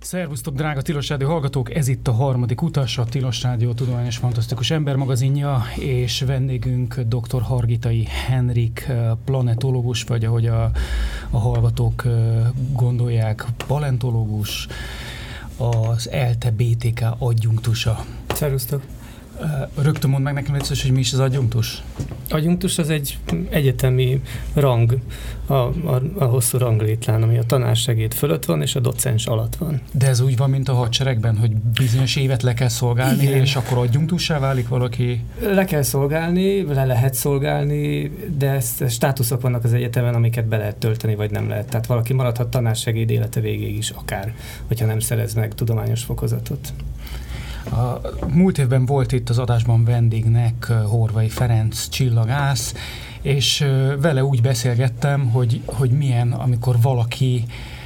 Szervusztok, drága Tilos Rádió hallgatók! Ez itt a harmadik utas, a Tilos Rádió tudományos fantasztikus embermagazinja, és vendégünk dr. Hargitai Henrik, planetológus, vagy ahogy a hallgatók gondolják, paleontológus, az ELTE BTK adjunktusa. Szervusztok! Rögtön mondd meg nekem egyszer, hogy mi is az adjunktus? Adjunktus az egy egyetemi rang a hosszú ranglétrán, ami a tanársegéd fölött van, és a docens alatt van. De ez úgy van, mint a hadseregben, hogy bizonyos évet le kell szolgálni, igen, és akkor adjunktussá válik valaki? Le kell szolgálni, le lehet szolgálni, de státuszok vannak az egyetemen, amiket be lehet tölteni, vagy nem lehet. Tehát valaki maradhat tanársegéd élete végéig is akár, hogyha nem szerez meg tudományos fokozatot. A múlt évben volt itt az adásban vendégnek Horvai Ferenc csillagász, és vele úgy beszélgettem, hogy milyen, amikor valaki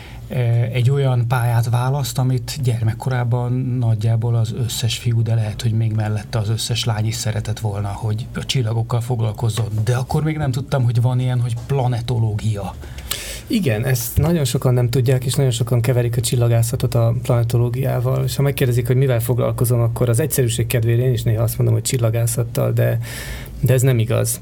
egy olyan pályát választ, amit gyermekkorában nagyjából az összes fiú, de lehet, hogy még mellette az összes lány is szeretett volna, hogy a csillagokkal foglalkozzon. De akkor még nem tudtam, hogy van ilyen, hogy planetológia. Igen, ezt nagyon sokan nem tudják, és nagyon sokan keverik a csillagászatot a planetológiával, és ha megkérdezik, hogy mivel foglalkozom, akkor az egyszerűség kedvére én is néha azt mondom, hogy csillagászattal, de ez nem igaz.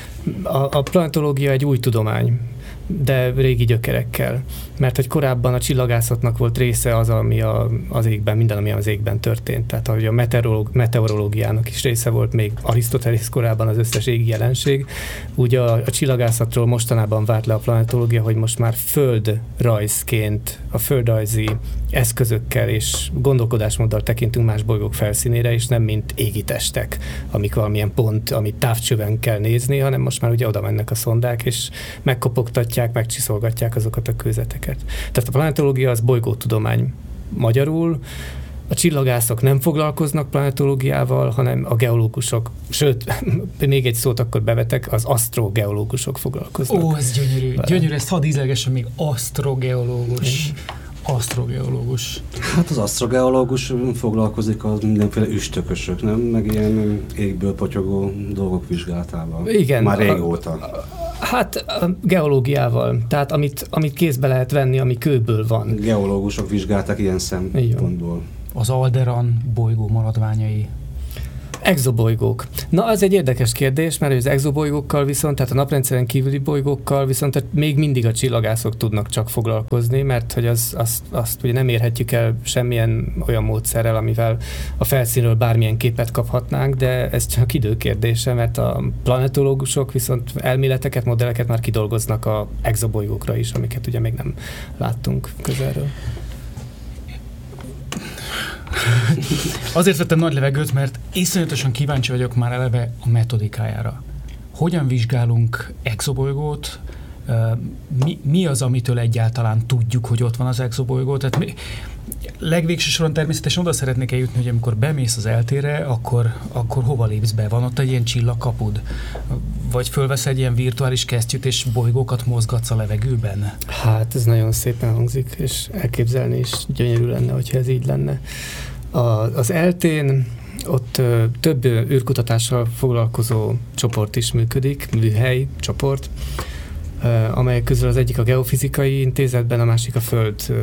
A planetológia egy új tudomány, de régi gyökerekkel, mert hogy korábban a csillagászatnak volt része az, ami az égben, minden, ami az égben történt. Tehát ahogy a meteorológiának is része volt még Arisztotelész korában az összes égi jelenség, úgy a csillagászatról mostanában vált le a planetológia, hogy most már földrajzként, a földrajzi eszközökkel és gondolkodásmóddal tekintünk más bolygók felszínére, és nem mint égi testek, amik valamilyen pont, amit távcsöven kell nézni, hanem most már ugye oda mennek a szondák, és megkopogtatják, megcsiszolgatják azokat a kőzeteket. Tehát a planetológia az bolygótudomány magyarul, a csillagászok nem foglalkoznak planetológiával, hanem a geológusok, sőt, még egy szót akkor bevetek, az asztrogeológusok foglalkoznak. Ó, ez gyönyörű. Gyönyörű, ezt hadd ízlegessem még asztrogeológus. Asztrogeológus. Hát az asztrogeológus foglalkozik az mindenféle üstökösök, nem? Meg ilyen égből potyogó dolgok vizsgálatával. Igen. Már régóta. Hát a geológiával, tehát amit kézbe lehet venni, ami kőből van. Geológusok vizsgálták ilyen szempontból. Az Alderan bolygó maradványai. Exobolygók. Na, az egy érdekes kérdés, mert az exobolygókkal viszont, tehát a naprendszeren kívüli bolygókkal viszont még mindig a csillagászok tudnak csak foglalkozni, mert hogy azt ugye nem érhetjük el semmilyen olyan módszerrel, amivel a felszínről bármilyen képet kaphatnánk, de ez csak idő kérdése, mert a planetológusok viszont elméleteket, modelleket már kidolgoznak a exobolygókra is, amiket ugye még nem láttunk közelről. Azért vettem nagy levegőt, mert iszonyatosan kíváncsi vagyok már eleve a metodikájára. Hogyan vizsgálunk exobolygót? Mi az, amitől egyáltalán tudjuk, hogy ott van az exobolygó? Tehát legvégső soron természetesen oda szeretnék eljutni, hogy amikor bemész az ELTE-re, akkor hova lépsz be? Van ott egy ilyen csillagkapud? Vagy fölvesz egy ilyen virtuális kesztyűt, és bolygókat mozgatsz a levegőben? Hát ez nagyon szépen hangzik, és elképzelni is gyönyörű lenne, hogyha ez így lenne. Az ELTE-n ott több űrkutatással foglalkozó csoport is működik, műhely csoport, amelyek közül az egyik a Geofizikai Intézetben, a másik a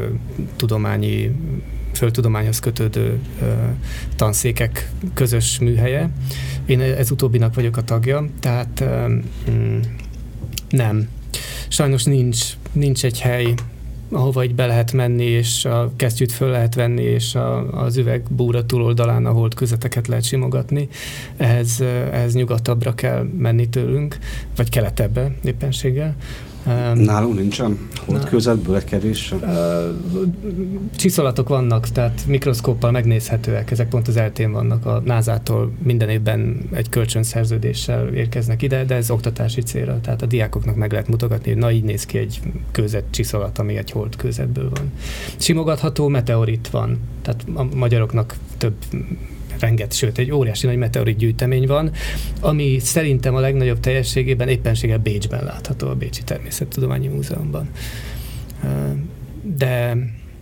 földtudományhoz kötődő tanszékek közös műhelye. Én ez utóbbinak vagyok a tagja, tehát nem. Sajnos nincs egy hely, ahova így be lehet menni, és a kesztyűt föl lehet venni, és az üveg búra túloldalán a holdkőzeteket lehet simogatni. Ehhez nyugatabbra kell menni tőlünk, vagy keletebbre éppenséggel. Nálunk nincsen holdkőzetből egy kevés? Csiszolatok vannak, tehát mikroszkóppal megnézhetőek, ezek pont az ELTE-n vannak. A NASA-tól minden évben egy kölcsönszerződéssel érkeznek ide, de ez oktatási célra, tehát a diákoknak meg lehet mutogatni, hogy na így néz ki egy kőzet csiszolat, ami egy holdkőzetből van. Simogatható meteorit van, tehát a magyaroknak sőt, egy óriási nagy meteorit gyűjtemény van, ami szerintem a legnagyobb teljességében éppenséggel Bécsben látható, a Bécsi Természettudományi Múzeumban. De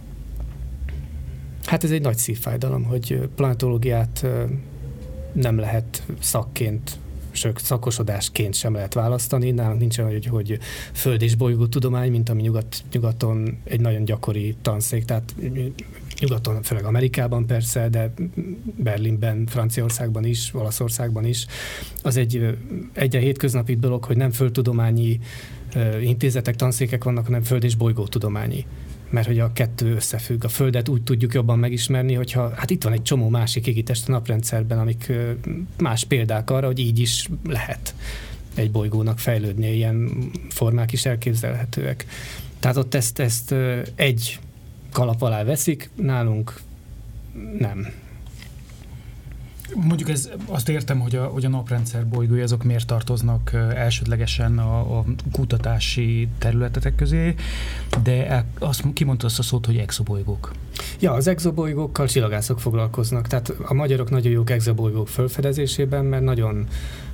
hát ez egy nagy szívfájdalom, hogy planetológiát nem lehet szakként, sőt szakosodásként sem lehet választani. Nálunk nincsen, hogy föld- és bolygótudomány, mint ami nyugaton egy nagyon gyakori tanszék, tehát nyugaton, főleg Amerikában persze, de Berlinben, Franciaországban is, Olaszországban is. Az egy hétköznapi dolog, hogy nem földtudományi intézetek, tanszékek vannak, hanem föld- és bolygótudományi. Mert hogy a kettő összefügg. A Földet úgy tudjuk jobban megismerni, hogyha hát itt van egy csomó másik égitest a naprendszerben, amik más példák arra, hogy így is lehet egy bolygónak fejlődni, ilyen formák is elképzelhetőek. Tehát ott ezt egy kalap alá veszik, nálunk nem. Mondjuk azt értem, hogy a naprendszer bolygói azok miért tartoznak elsődlegesen a kutatási területetek közé, de kimondta azt a szót, hogy exobolygók. Ja, az exobolygókkal csillagászok foglalkoznak, tehát a magyarok nagyon jók exobolygók felfedezésében, mert nagyon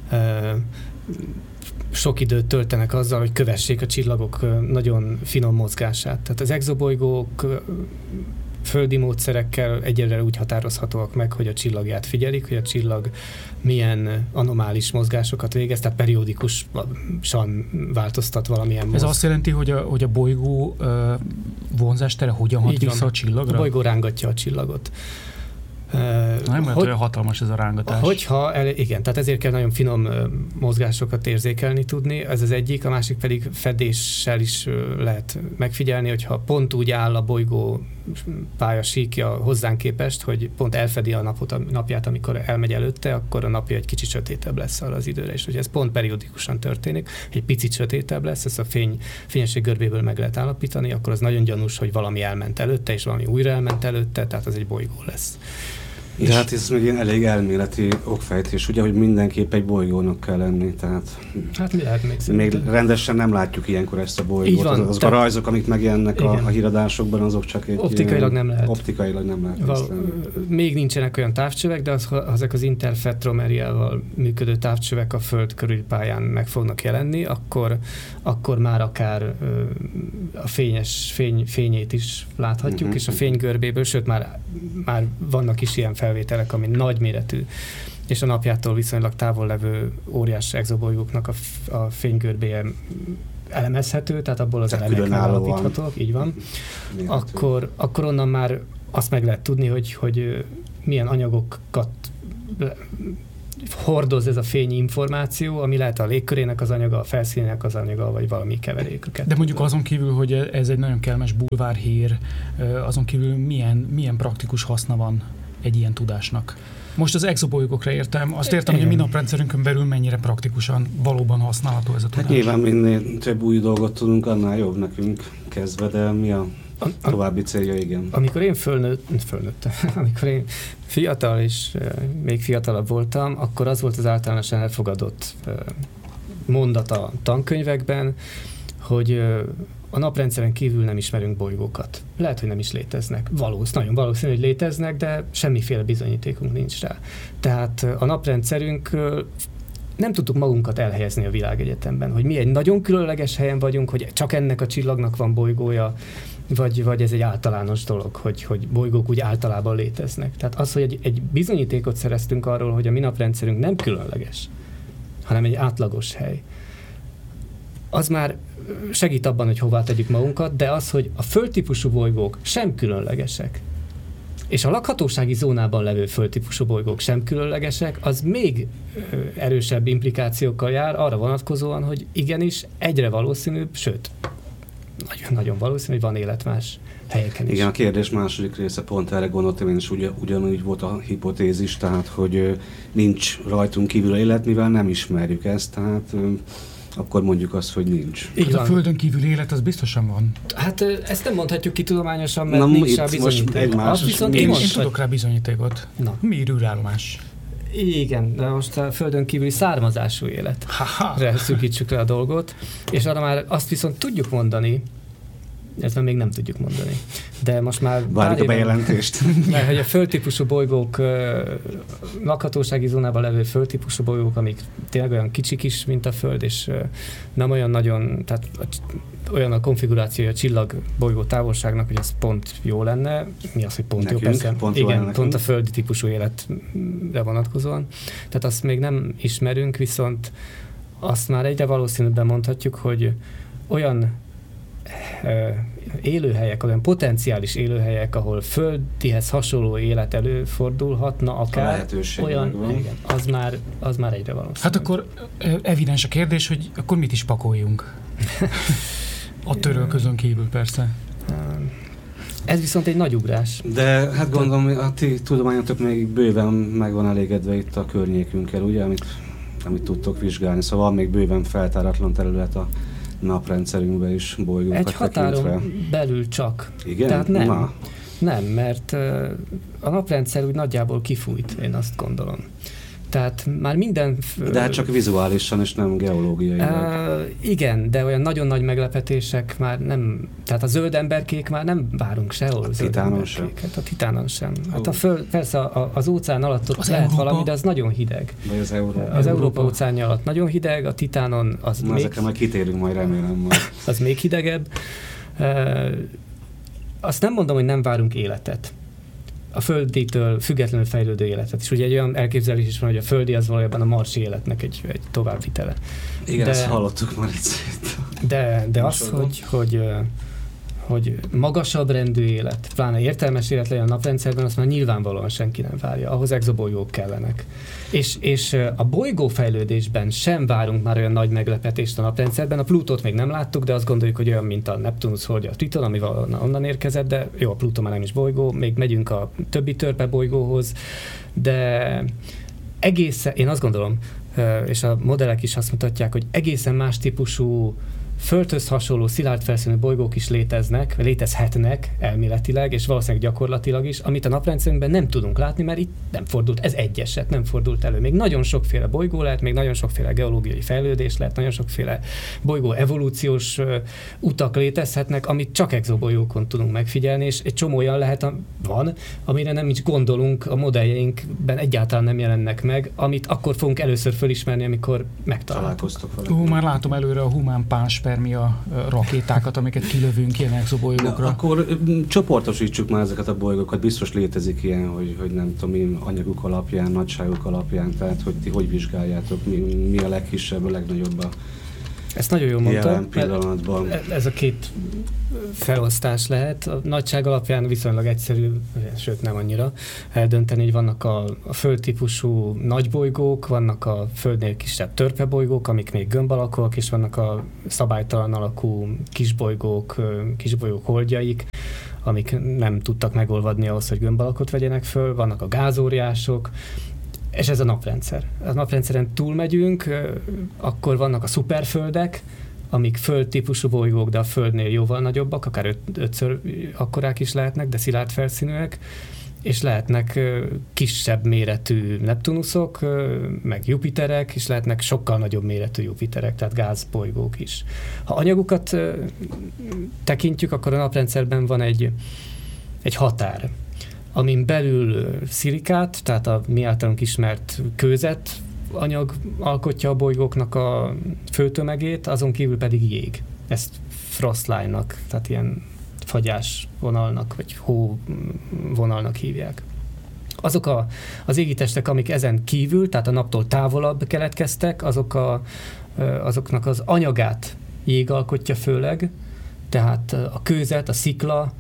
sok időt töltenek azzal, hogy kövessék a csillagok nagyon finom mozgását. Tehát az exobolygók földi módszerekkel egyelőre úgy határozhatóak meg, hogy a csillagját figyelik, hogy a csillag milyen anomális mozgásokat végez, tehát periódikusan változtat valamilyen Ez azt jelenti, hogy a bolygó vonzástere hogyan hat vissza a csillagra? A bolygó rángatja a csillagot. Nem lehet olyan hatalmas ez a rángatás. Igen, tehát ezért kell nagyon finom mozgásokat érzékelni tudni, ez az egyik, a másik pedig fedéssel is lehet megfigyelni, hogyha pont úgy áll a bolygó pályasíkja hozzánk képest, hogy pont elfedi a napját, amikor elmegy előtte, akkor a napja egy kicsit sötétebb lesz arra az időre, és hogy ez pont periódikusan történik, egy picit sötétebb lesz, ezt a fényesség görbéből meg lehet állapítani, akkor az nagyon gyanús, hogy valami elment előtte, és valami újra elment előtte, tehát az egy bolygó lesz. De hát ez még ilyen elég elméleti okfejtés, ugye, hogy mindenképp egy bolygónak kell lenni, tehát hát mi lehet még rendesen nem látjuk ilyenkor ezt a bolygót. Azok a rajzok, amik megjelennek a híradásokban, azok csak egy... Optikailag nem lehet. Optikailag nem lehet. Még nincsenek olyan távcsövek, de ezek az interferometriával működő távcsövek a Föld körüli pályán meg fognak jelenni, akkor már akár a fényét is láthatjuk, és a fénygörbéből, sőt már vannak is ilyen felvételek, ami nagyméretű, és a napjától viszonylag távol levő óriás exobolygóknak a fénygörbéje elemezhető, tehát abból az elemek megalapíthatók, így van. Akkor onnan már azt meg lehet tudni, hogy milyen anyagokat hordoz ez a fényinformáció, ami lehet a légkörének az anyaga, a felszínének az anyaga, vagy valami keveréküket. De mondjuk azon kívül, hogy ez egy nagyon kellemes bulvárhír, azon kívül milyen praktikus haszna van egy ilyen tudásnak? Most az exobolygókra értem, azt értem, hogy a mi naprendszerünkön belül mennyire praktikusan valóban használható ez a tudás. Hát nyilván minél több új dolgot tudunk, annál jobb nekünk kezdve, de mi a további célja, igen. Amikor én fölnőttem, amikor én fiatal és még fiatalabb voltam, akkor az volt az általánosan elfogadott mondat a tankönyvekben, hogy a naprendszeren kívül nem ismerünk bolygókat. Lehet, hogy nem is léteznek. Nagyon valószínű, hogy léteznek, de semmiféle bizonyítékunk nincs rá. Tehát a naprendszerünk nem tudtuk magunkat elhelyezni a világegyetemben, hogy mi egy nagyon különleges helyen vagyunk, hogy csak ennek a csillagnak van bolygója, vagy ez egy általános dolog, hogy bolygók úgy általában léteznek. Tehát az, hogy egy bizonyítékot szereztünk arról, hogy a mi naprendszerünk nem különleges, hanem egy átlagos hely, az már segít abban, hogy hová tegyük magunkat, de az, hogy a földtípusú bolygók sem különlegesek, és a lakhatósági zónában levő földtípusú bolygók sem különlegesek, az még erősebb implikációkkal jár arra vonatkozóan, hogy igenis egyre valószínűbb, sőt, nagyon valószínű, hogy van élet más helyeken is. Igen, a kérdés második része pont erre gondoltam, én is ugyanúgy volt a hipotézis, tehát, hogy nincs rajtunk kívül élet, mivel nem ismerjük ezt, tehát akkor mondjuk azt, hogy nincs. Hát a Földön kívül élet, az biztosan van. Hát ezt nem mondhatjuk ki tudományosan, mert nincs rá bizonyíték. Én tudok rá bizonyítékot. Mi űrállomás? Igen, de most a Földön kívüli származású életre szűkítsük le a dolgot, és arra már azt viszont tudjuk mondani, ezt még nem tudjuk mondani. De most már várjuk a bejelentést. Mert hogy a földtípusú bolygók, lakhatósági zónában levő földtípusú bolygók, amik tényleg olyan kicsik is, mint a Föld, és nem olyan nagyon, tehát olyan a konfigurációja a csillag-bolygó távolságnak, hogy az pont jó lenne. Mi az, hogy pont nekünk, jó? Persze. Pont a földi típusú életre vonatkozóan. Tehát azt még nem ismerünk, viszont azt már egyre valószínűbben mondhatjuk, hogy olyan élőhelyek, olyan potenciális élőhelyek, ahol földihez hasonló élet előfordulhatna, akár olyan, igen, az már egyre valószínű. Hát akkor evidens a kérdés, hogy akkor mit is pakoljunk? A törölközön kívül persze. Ez viszont egy nagy ugrás. De hát gondolom, a ti tudományotok még bőven meg van elégedve itt a környékünkkel, ugye, amit tudtok vizsgálni. Szóval van még bőven feltáratlan terület a naprendszerünkben is, bolygókat egy határon tekintve. Belül csak. Igen? Tehát nem, mert a naprendszer úgy nagyjából kifújt, én azt gondolom. Tehát már minden... De hát csak vizuálisan, és nem geológiailag. Igen, de olyan nagyon nagy meglepetések már nem... Tehát a zöld emberkék már nem várunk sehol. A Titánon sem. A Titánon sem. Hát a föld, persze az óceán alatt ott lehet Európa. Valami, de az nagyon hideg. Vagy az Európa óceánja alatt nagyon hideg, a Titánon az még... Ezekre majd kitérünk, majd remélem majd. Az még hidegebb. Azt nem mondom, hogy nem várunk életet. A földitől függetlenül fejlődő életet. És ugye egy olyan elképzelés is van, hogy a földi az valójában a marsi életnek egy továbbvitele. Igen, ezt hallottuk már itt. De az, hogy magasabb rendű élet, pláne értelmes élet legyen a naprendszerben, azt már nyilvánvalóan senki nem várja. Ahhoz exobolygók kellenek. És a bolygófejlődésben sem várunk már olyan nagy meglepetést a naprendszerben. A Plutót még nem láttuk, de azt gondoljuk, hogy olyan, mint a Neptunus holdja, a Triton, ami onnan érkezett, de jó, a Plutó már nem is bolygó, még megyünk a többi törpe bolygóhoz, de egészen, én azt gondolom, és a modellek is azt mutatják, hogy egészen más típusú Földhöz hasonló szilárd felszínű bolygók is létezhetnek elméletileg, és valószínűleg gyakorlatilag is, amit a naprendszerünkben nem tudunk látni, mert itt nem fordult, ez egy eset, nem fordult elő. Még nagyon sokféle bolygó lehet, még nagyon sokféle geológiai fejlődés lehet, nagyon sokféle bolygó evolúciós utak létezhetnek, amit csak exobolygókon tudunk megfigyelni, és egy csomó olyan van, amire nem is gondolunk, a modelljeinkben egyáltalán nem jelennek meg, amit akkor fogunk először fölismerni, amikor megtaláltuk. Már látom előre a humán pánspermia rakétákat, amiket kilövünk ilyen exobolygókra. Akkor csoportosítsuk már ezeket a bolygókat. Biztos létezik ilyen, hogy nem tudom, anyaguk alapján, nagyságuk alapján, tehát hogy ti hogy vizsgáljátok, mi a legkisebb, a legnagyobb a ezt nagyon jól mondta. Jelen pillanatban. Ez a két felosztás lehet. A nagyság alapján viszonylag egyszerű, sőt nem annyira eldönteni, hogy vannak a földtípusú nagybolygók, vannak a Földnél kisebb törpebolygók, amik még gömb alakúak, és vannak a szabálytalan alakú kisbolygók holdjaik, amik nem tudtak megolvadni ahhoz, hogy gömb alakot vegyenek föl, vannak a gázóriások, és ez a naprendszer. A naprendszeren túlmegyünk, akkor vannak a szuperföldek, amik földtípusú bolygók, de a Földnél jóval nagyobbak, akár 5-ször akkorák is lehetnek, de szilárd felszínűek, és lehetnek kisebb méretű Neptunuszok, meg Jupiterek, és lehetnek sokkal nagyobb méretű Jupiterek, tehát gázbolygók is. Ha anyagukat tekintjük, akkor a naprendszerben van egy határ, amin belül szilikát, tehát a mi általunk ismert kőzet anyag alkotja a bolygóknak a főtömegét, azon kívül pedig jég. Ezt frostline-nak, tehát ilyen fagyás vonalnak, vagy hóvonalnak hívják. Azok az égitestek, amik ezen kívül, tehát a naptól távolabb keletkeztek, azoknak az anyagát jég alkotja főleg, tehát a kőzet, a szikla,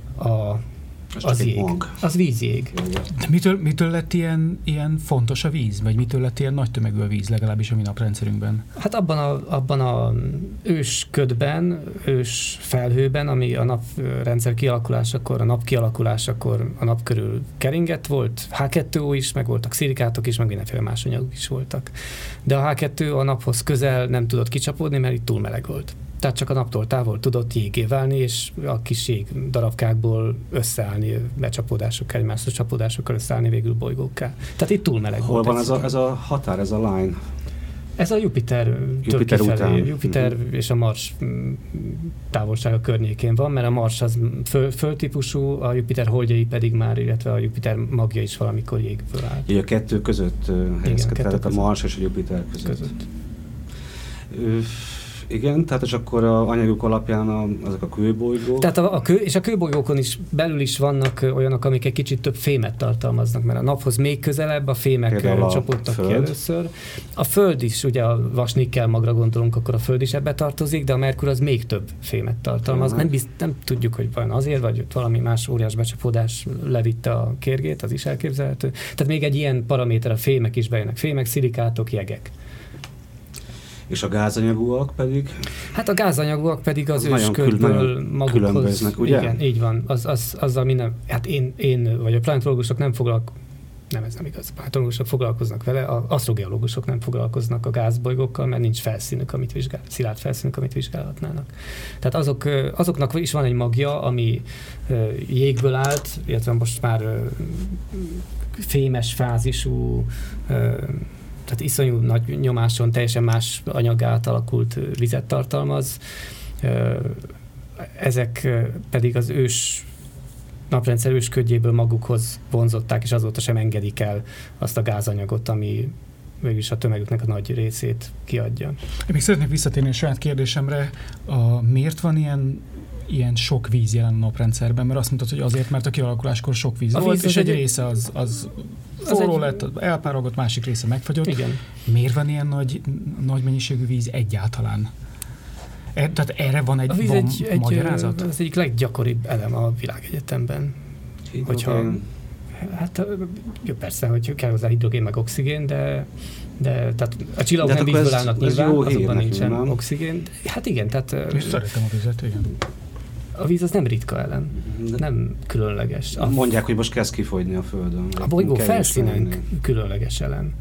az jég. Az vízjég. Mitől lett ilyen fontos a víz? Vagy mitől lett ilyen nagy tömegű a víz, legalábbis a mi naprendszerünkben? Hát abban a ősködben, ős felhőben, ami a naprendszer kialakulásakor, a nap kialakulásakor a nap körül keringett, volt H2O is, meg voltak szilikátok is, meg mindenféle más anyagok is voltak. De a H2 a naphoz közel nem tudott kicsapódni, mert itt túl meleg volt. Tehát csak a naptól távol tudott jégé válni, és a kis jég darabkákból összeállni, becsapódásokkal, egymáshoz csapódásokkal összeállni végül bolygókká. Tehát itt túl meleg volt. Hol van ez a határ, ez a line? Ez a Jupiter után. Jupiter és a Mars távolsága környékén van, mert a Mars az földtípusú, a Jupiter holdjai pedig már, illetve a Jupiter magja is valamikor jégből áll. Így a kettő között helyezkedik, tehát a Mars és a Jupiter között. Igen, tehát és akkor a anyaguk alapján azok a kőbolygók. Tehát és a kőbolygókon is belül is vannak olyanok, amik egy kicsit több fémet tartalmaznak, mert a naphoz még közelebb a fémek csapódtak ki először. A Föld is, ugye a vas-nikkel magra gondolunk, akkor a Föld is ebbe tartozik, de a Merkur az még több fémet tartalmaz. Nem tudjuk, hogy vajon azért, vagy valami más óriás becsapódás levitte a kérgét, az is elképzelhető. Tehát még egy ilyen paraméter, a fémek is bejönnek. Fémek, szilikátok, jegek. És a gázanyagúak pedig? Hát a gázanyagúak pedig az ősködből magukhoz. Ugye? Igen, így van. Azzal minden, hát én vagy a planetológusok nem foglalkoznak, nem, ez nem igaz. A planetológusok foglalkoznak vele, az asztrogeológusok nem foglalkoznak a gázbolygókkal, mert nincs felszínük, amit szilárd felszínük, amit vizsgálhatnának. Tehát azoknak is van egy magja, ami jégből állt, illetve most már fémes fázisú, tehát iszonyú nagy nyomáson teljesen más anyaggá átalakult vizet tartalmaz. Ezek pedig az naprendszer ősködjéből magukhoz vonzották, és azóta sem engedik el azt a gázanyagot, ami mégis a tömegüknek a nagy részét kiadja. Én még szeretnék visszatérni a saját kérdésemre. Miért van ilyen sok víz jelen a naprendszerben? Mert azt mondtad, hogy azért, mert a kialakuláskor sok víz volt, és egy része az forró lett, elpárolgott, másik része megfagyott. Igen. Miért van ilyen nagy mennyiségű víz egyáltalán? Tehát erre van egy magyarázat? Az egyik leggyakoribb elem a világegyetemben. Hát jó, persze, hogy kell hozzá hidrogén meg oxigén, de tehát a csillagok nem vízből állnak nyilván, azokban nincsen oxigén. Hát igen, tehát... És szeretem a vizet, igen. A víz az nem ritka elem, nem különleges. Mondják, hogy most kezd kifogyni a Földön. A bolygó felszínen különleges elem.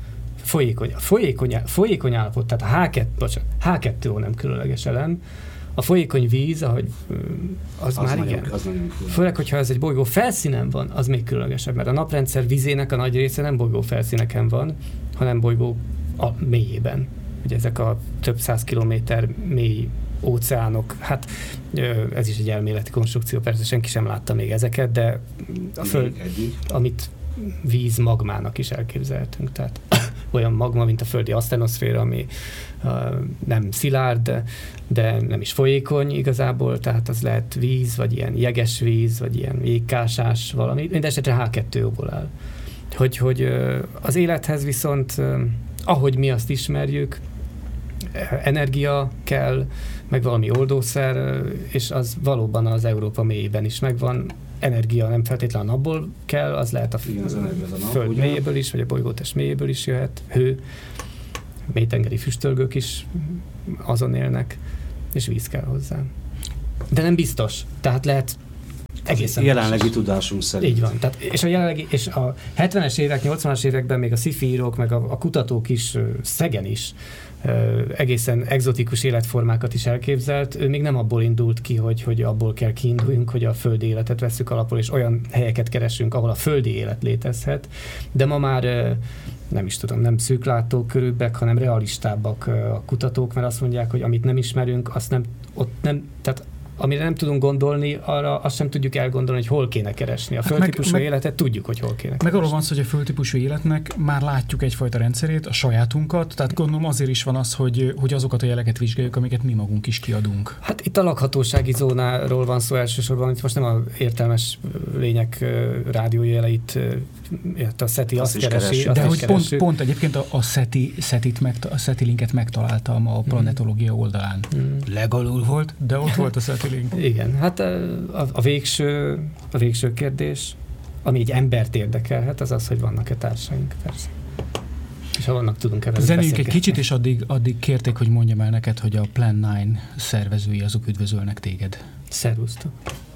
Folyékony állapot, tehát a H2O nem különleges elem. A folyékony víz, az már igen. Főleg, hogyha ez egy bolygó felszínen van, az még különlegesebb, mert a naprendszer vízének a nagy része nem bolygó felszíneken van, hanem bolygó mélyében. Ugye ezek a több 100 kilométer mély óceánok, hát ez is egy elméleti konstrukció, persze senki sem látta még ezeket, de a Föld, amit víz magmának is elképzelhetünk, tehát olyan magma, mint a földi asztenoszféra, ami nem szilárd, de nem is folyékony igazából, tehát az lehet víz, vagy ilyen jeges víz, vagy ilyen jégkásás valami, mindesetre H2O-ból áll. Hogy az élethez viszont, ahogy mi azt ismerjük, energia kell, meg valami oldószer, és az valóban az Európa mélyében is megvan. Energia nem feltétlenül a napból kell, az lehet a Föld mélyéből is, vagy a bolygótest mélyéből is jöhet, hő, mélytengeri füstölgők is azon élnek, és víz kell hozzá. De nem biztos, tehát lehet egészen jelenlegi tudásunk szerint. Így van. Tehát, és a 70-es évek, 80-as években még a sci-fi írók, meg a kutatók is, Sagan is egészen egzotikus életformákat is elképzelt. Ő még nem abból indult ki, hogy abból kell kiinduljunk, hogy a földi életet vesszük alapul, és olyan helyeket keresünk, ahol a földi élet létezhet. De ma már nem is tudom, nem szűklátókörűbbek, hanem realistábbak a kutatók, mert azt mondják, hogy amit nem ismerünk, azt tehát amire nem tudunk gondolni, arra azt sem tudjuk elgondolni, hogy hol kéne keresni. A földtípusú életet tudjuk, hogy hol kéne keresni. Meg arról van szó, hogy a földtípusú életnek már látjuk egyfajta rendszerét, a sajátunkat, tehát gondolom azért is van az, hogy azokat a jeleket vizsgáljuk, amiket mi magunk is kiadunk. Hát itt a lakhatósági zónáról van szó elsősorban, itt most nem az értelmes lények rádiójeleit, a SETI azt keresi. De hogy pont egyébként a SETI linket megtaláltam a planetológia oldalán. Legalul volt, de ott volt a SETI link. Igen, hát a végső kérdés, ami egy embert érdekelhet, az az, hogy vannak-e társaink, persze. És ha vannak, tudunk-e velük zenéljünk egy kicsit, és addig kérték, hogy mondjam el neked, hogy a Plan 9 szervezői azok üdvözölnek téged. Szervusztok!